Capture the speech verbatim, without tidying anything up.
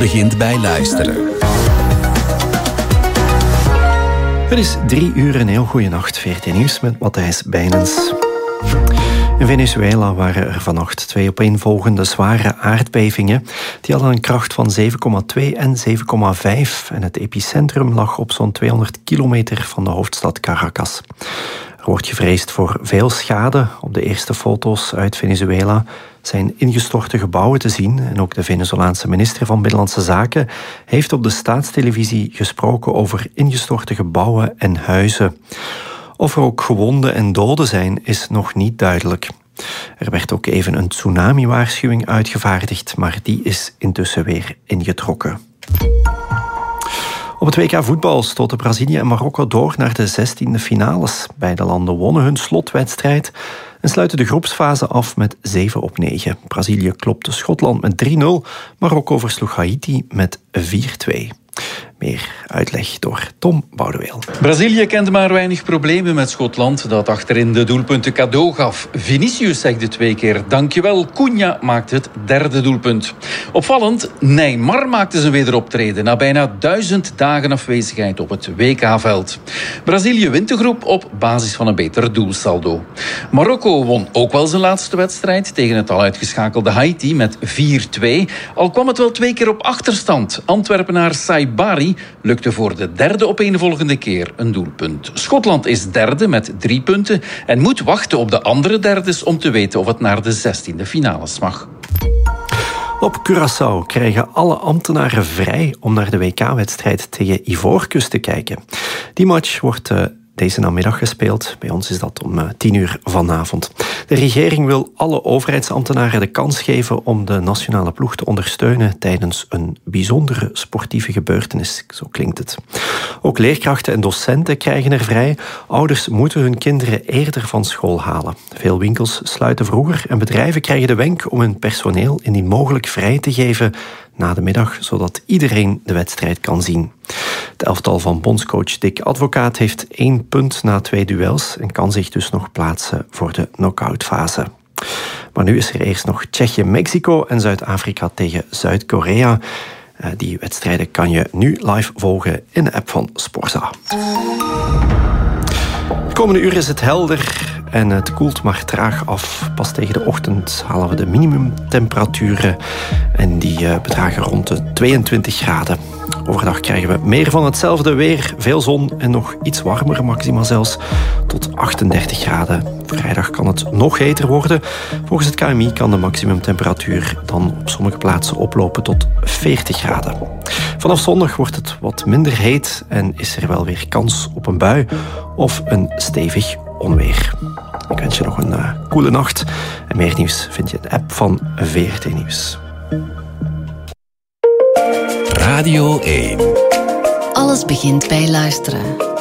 begint bij luisteren. Het is drie uur, een heel goede nacht. V R T Nieuws met Matthijs Bijnens. In Venezuela waren er vannacht twee opeenvolgende zware aardbevingen. Die hadden een kracht van zeven komma twee en zeven komma vijf. En het epicentrum lag op zo'n tweehonderd kilometer van de hoofdstad Caracas. Er wordt gevreesd voor veel schade. Op de eerste foto's uit Venezuela zijn ingestorte gebouwen te zien. En ook de Venezolaanse minister van Binnenlandse Zaken heeft op de staatstelevisie gesproken over ingestorte gebouwen en huizen. Of er ook gewonden en doden zijn, is nog niet duidelijk. Er werd ook even een tsunami-waarschuwing uitgevaardigd, maar die is intussen weer ingetrokken. Op het W K voetbal stoten Brazilië en Marokko door naar de zestiende finales. Beide landen wonnen hun slotwedstrijd en sluiten de groepsfase af met zeven op negen. Brazilië klopte Schotland met drie nul, Marokko versloeg Haiti met vier twee. Meer uitleg door Tom Boudeweel. Brazilië kende maar weinig problemen met Schotland, dat achterin de doelpunten cadeau gaf. Vinicius zegde twee keer dankjewel. Cunha maakte het derde doelpunt. Opvallend, Neymar maakte zijn wederoptreden na bijna duizend dagen afwezigheid op het W K-veld. Brazilië wint de groep op basis van een beter doelsaldo. Marokko won ook wel zijn laatste wedstrijd tegen het al uitgeschakelde Haiti met vier twee. Al kwam het wel twee keer op achterstand. Antwerpenaar Saibari lukte voor de derde opeenvolgende keer een doelpunt. Schotland is derde met drie punten en moet wachten op de andere derdes om te weten of het naar de zestiende finales mag. Op Curaçao krijgen alle ambtenaren vrij om naar de W K-wedstrijd tegen Ivoorkust te kijken. Die match wordt uh, deze namiddag gespeeld. Bij ons is dat om uh, tien uur vanavond. De regering wil alle overheidsambtenaren de kans geven om de nationale ploeg te ondersteunen tijdens een bijzondere sportieve gebeurtenis. Zo klinkt het. Ook leerkrachten en docenten krijgen er vrij. Ouders moeten hun kinderen eerder van school halen. Veel winkels sluiten vroeger en bedrijven krijgen de wenk om hun personeel indien mogelijk vrij te geven na de middag, zodat iedereen de wedstrijd kan zien. Het elftal van bondscoach Dick Advocaat heeft één punt na twee duels en kan zich dus nog plaatsen voor de knock-outfase. Maar nu is er eerst nog Tsjechië-Mexico en Zuid-Afrika tegen Zuid-Korea. Die wedstrijden kan je nu live volgen in de app van Sporza. De komende uur is het helder en het koelt maar traag af. Pas tegen de ochtend halen we de minimumtemperaturen en die bedragen rond de tweeëntwintig graden. Overdag krijgen we meer van hetzelfde weer, veel zon en nog iets warmer, maxima zelfs tot achtendertig graden. Vrijdag kan het nog heter worden. Volgens het K M I kan de maximumtemperatuur dan op sommige plaatsen oplopen tot veertig graden. Vanaf zondag wordt het wat minder heet en is er wel weer kans op een bui of een stevig onweer. Ik wens je nog een uh, koele nacht. En meer nieuws vind je in de app van V R T Nieuws. Radio één. Alles begint bij luisteren.